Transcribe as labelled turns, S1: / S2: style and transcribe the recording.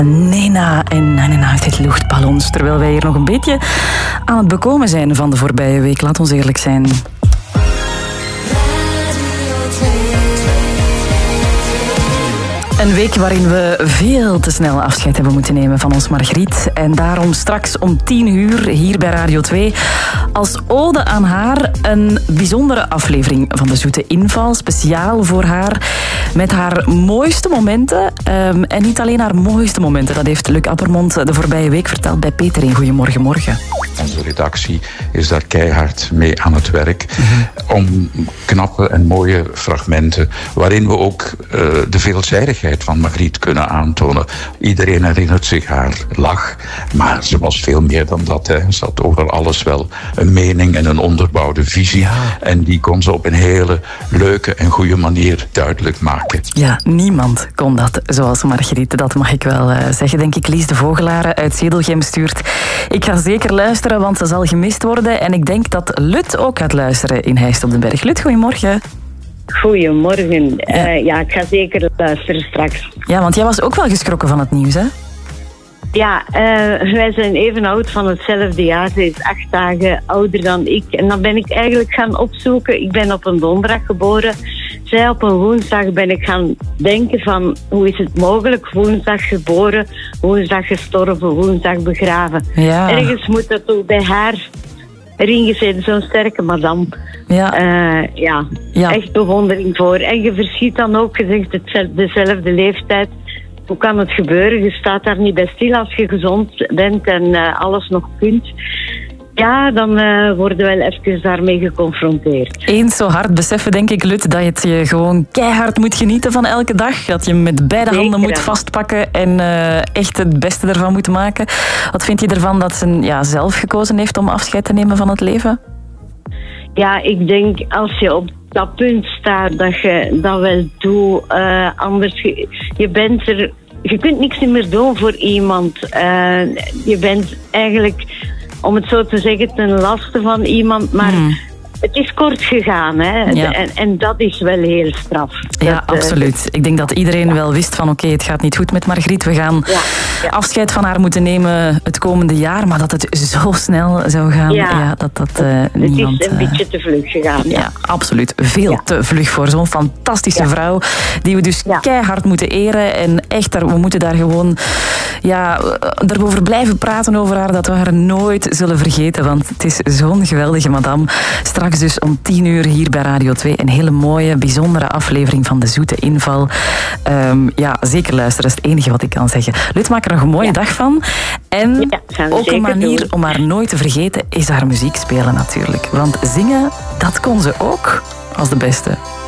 S1: Nena en 88 luchtballons. Terwijl wij hier nog een beetje aan het bekomen zijn van de voorbije week. Laat ons eerlijk zijn. Een week waarin we veel te snel afscheid hebben moeten nemen van ons Margriet. En daarom straks om 10:00 hier bij Radio 2 als ode aan haar een bijzondere aflevering van de Zoete Inval. Speciaal voor haar. Met haar mooiste momenten. En niet alleen haar mooiste momenten. Dat heeft Luc Appermond de voorbije week verteld bij Peter in Goedemorgen Morgen.
S2: Onze redactie is daar keihard mee aan het werk. Om knappe en mooie fragmenten waarin we ook de veelzijdigheid van Margriet kunnen aantonen. Iedereen herinnert zich haar lach, maar ze was veel meer dan dat. Hè. Ze had over alles wel een mening en een onderbouwde visie. Ja. En die kon ze op een hele leuke en goede manier duidelijk maken.
S1: Ja, niemand kon dat zoals Margriet. Dat mag ik wel zeggen, denk ik. Lies de Vogelaren uit Zedelgem stuurt. Ik ga zeker luisteren, want ze zal gemist worden. En ik denk dat Lut ook gaat luisteren in Heist op den Berg. Lut, goedemorgen.
S3: Goedemorgen. Ja, ik ga zeker luisteren straks.
S1: Ja, want jij was ook wel geschrokken van het nieuws, hè?
S3: Ja, wij zijn even oud van hetzelfde jaar. Ze is 8 dagen ouder dan ik. En dan ben ik eigenlijk gaan opzoeken. Ik ben op een donderdag geboren. Zij op een woensdag. Ben ik gaan denken van, hoe is het mogelijk? Woensdag geboren, woensdag gestorven, woensdag begraven. Ja. Ergens moet dat ook bij haar erin gezeten, zo'n sterke madame.
S1: Ja.
S3: Ja, echt bewondering voor. En je verschiet dan ook, je zegt dezelfde leeftijd. Hoe kan het gebeuren? Je staat daar niet bij stil als je gezond bent en alles nog kunt. Ja, dan worden we wel even daarmee geconfronteerd.
S1: Eens zo hard beseffen, denk ik, Lut, dat je gewoon keihard moet genieten van elke dag. Dat je met beide handen moet vastpakken en echt het beste ervan moet maken. Wat vind je ervan dat ze zelf gekozen heeft om afscheid te nemen van het leven?
S3: Ja, ik denk als je op dat punt staat dat je dat wel doet. Anders, je bent er, je kunt niks meer doen voor iemand. Je bent eigenlijk, om het zo te zeggen, ten laste van iemand, maar het is kort gegaan, hè? Ja. En dat is wel heel straf.
S1: Ja, absoluut. Ik denk dat iedereen wel wist van oké, het gaat niet goed met Margriet. We gaan afscheid van haar moeten nemen het komende jaar. Maar dat het zo snel zou gaan, niemand...
S3: Het is een beetje te vlug gegaan.
S1: Ja, absoluut. Veel te vlug voor zo'n fantastische vrouw. Die we dus keihard moeten eren. En echt, we moeten daar gewoon erover blijven praten over haar. Dat we haar nooit zullen vergeten. Want het is zo'n geweldige madame. Straks dus om 10:00 hier bij Radio 2. Een hele mooie, bijzondere aflevering van de Zoete Inval. Zeker luisteren, dat is het enige wat ik kan zeggen. Lut, maak er nog een mooie dag van. En ook een manier om haar nooit te vergeten is haar muziek spelen natuurlijk. Want zingen, dat kon ze ook als de beste.